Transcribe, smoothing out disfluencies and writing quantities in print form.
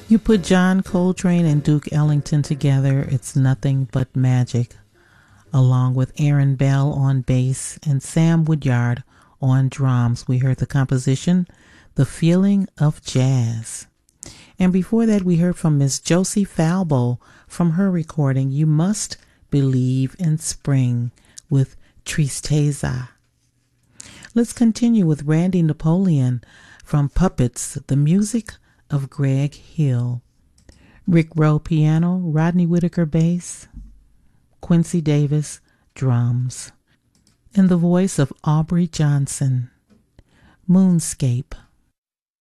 You put John Coltrane and Duke Ellington together, it's nothing but magic. Along with Aaron Bell on bass and Sam Woodyard on drums, we heard the composition, The Feeling of Jazz. And before that, we heard from Miss Josie Falbo from her recording, You Must Believe in Spring with Tristeza. Let's continue with Randy Napoleon from Puppets, the music of Greg Hill. Rick Rowe piano, Rodney Whitaker bass, Quincy Davis drums. In the voice of Aubrey Johnson, Moonscape.